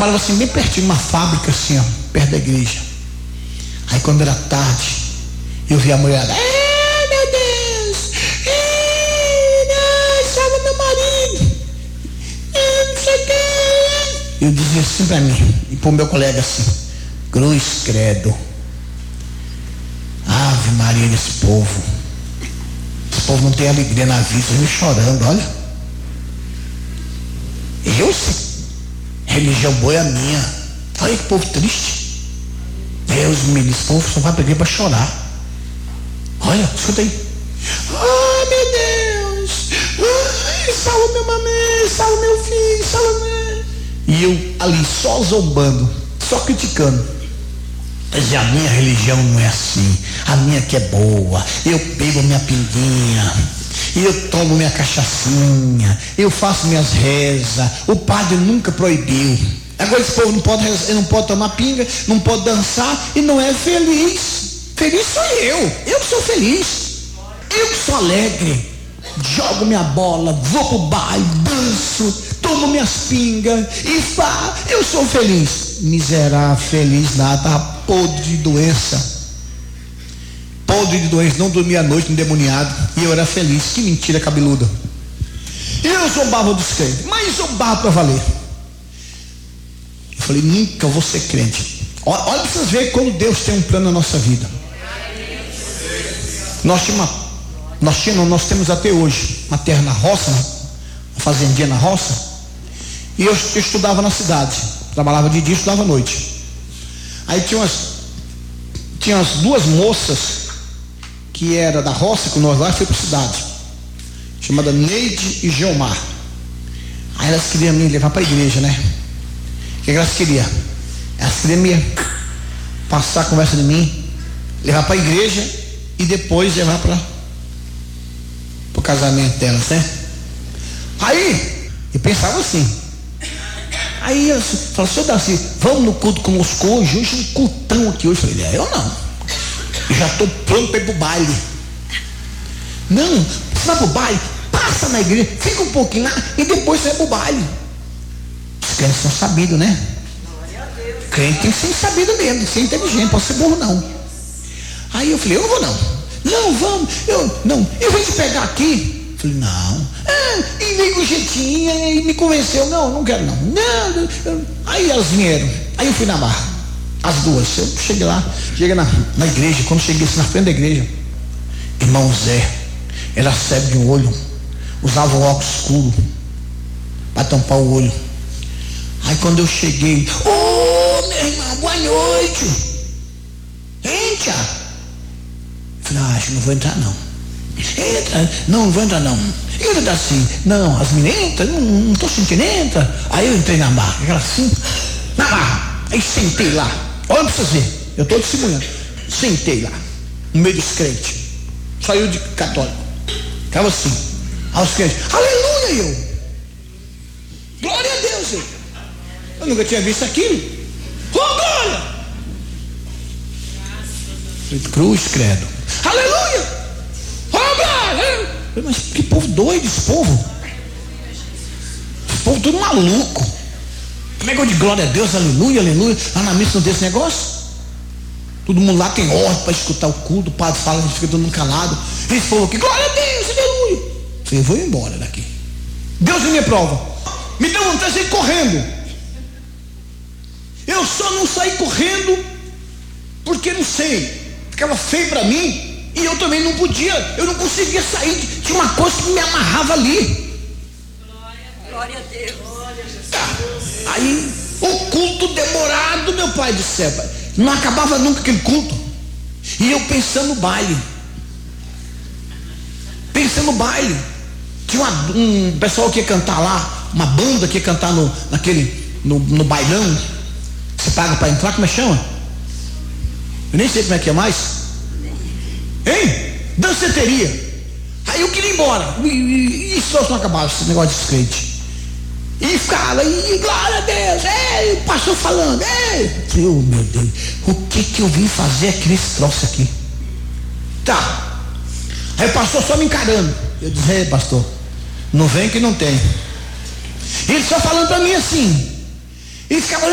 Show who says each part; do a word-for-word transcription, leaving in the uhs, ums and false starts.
Speaker 1: trabalhava assim bem pertinho, uma fábrica assim, ó, perto da igreja. Aí quando era tarde, eu vi a mulher, ai meu Deus, ai, não, salva meu marido, ai, não sei o que. Eu dizia assim pra mim, e pro meu colega assim, cruz credo, ave Maria desse povo, esse povo não tem alegria na vida, eu chorando, olha. Eu sim, religião boa é a minha, olha que povo triste. Deus me diz, esse povo só vai pedir para chorar. Olha, escuta aí. Ai meu Deus, ai, salva meu mamãe, salva meu filho, salva meu... E eu ali só zombando, só criticando. Mas a minha religião não é assim, a minha que é boa, eu bebo minha pinguinha, eu tomo minha cachaçinha, eu faço minhas rezas, o padre nunca proibiu. Agora esse povo não pode, não pode tomar pinga, não pode dançar e não é feliz. Feliz sou eu, eu que sou feliz, eu que sou alegre. Jogo minha bola, vou pro baile, danço, tomo minhas pingas e pá, eu sou feliz. Miserável, feliz nada, podre de doença. Podre de doença, não dormia à noite, endemoniado, e eu era feliz. Que mentira cabeluda. Eu zombava dos crentes, mas zombava pra valer. Eu falei, nunca vou ser crente. Olha, olha para vocês verem como Deus tem um plano na nossa vida. Nós tínhamos, nós tínhamos, nós temos até hoje uma terra na roça, uma fazendinha na roça, e eu, eu estudava na cidade, trabalhava de dia e estudava à noite. Aí tinha umas, tinha umas duas moças que era da roça, com nós lá, e foi para a cidade, chamada Neide e Geomar. Aí elas queriam me levar para a igreja, né? O que elas queriam? Elas queriam me passar a conversa de mim, levar para a igreja e depois levar para o casamento delas, né? Aí eu pensava assim. Aí eu falei, senhor Darcy, vamos no culto conosco hoje, hoje é um cultão aqui hoje. Eu falei, é, eu não, eu já estou pronto para ir para o baile. Não, você vai para o baile, passa na igreja, fica um pouquinho lá e depois você vai para o baile. Os crentes são sabidos, né? Crente tem que ser sabido mesmo, tem que ser inteligente, não pode ser burro não. Aí eu falei, eu não vou não. Não, vamos, eu não, eu vou te pegar aqui. Falei, não. Ah, e veio com jeitinho e me convenceu, não, não quero não. Não, eu... Aí elas vieram, aí eu fui na barra, as duas. Eu cheguei lá, cheguei na, na igreja, quando cheguei assim, na frente da igreja, irmão Zé, era cego de um olho, usava um óculos escuro para tampar o olho. Aí quando eu cheguei, ô oh, meu irmão, boa noite. Entra. Eu falei, ah, acho que não vou entrar não. Entra, não, não vou entrar não. Entra assim, não, as meninas entram, não, não tô sentindo, entra. Aí eu entrei na barra, aquela assim, na barra. Aí sentei lá, olha pra vocês verem, eu tô testemunhando. Sentei lá, no meio dos crentes. Saiu de católico. Ficava assim, aos crentes, aleluia, eu. Glória a Deus, eu. Eu nunca tinha visto aquilo. Oh, glória! Cruz, credo. Aleluia! Oh, glória! Mas que povo doido esse povo. Esse povo tudo maluco. Como é que eu digo glória a Deus, aleluia, aleluia? Lá na missa não tem esse negócio? Todo mundo lá tem ordem para escutar o culto, o padre fala, a gente fica todo mundo calado. Esse povo aqui, glória a Deus, aleluia. Eu falei, eu vou embora daqui. Deus me prova. Me deu vontade de ir correndo. Eu só não saí correndo porque não sei, ficava feio para mim e eu também não podia, eu não conseguia sair, tinha uma coisa que me amarrava ali.
Speaker 2: Glória a Deus.
Speaker 1: Tá. Aí o culto demorado, meu pai do céu, não acabava nunca aquele culto, e eu pensando no baile, pensando no baile, tinha uma, um pessoal que ia cantar lá, uma banda que ia cantar no, naquele, no, no bailão. Você paga para entrar, como é que chama? Eu nem sei como é que é mais. Hein? Danceteria. Aí eu queria ir embora. E, e, e só não acabava esse negócio de skate. E ficava, e glória a Deus. Ei, o pastor falando. Ei. Oh, meu Deus. O que que eu vim fazer aqui nesse troço aqui? Tá. Aí o pastor só me encarando. Eu disse, ei, pastor, não vem que não tem. Ele só falando para mim assim. E ficava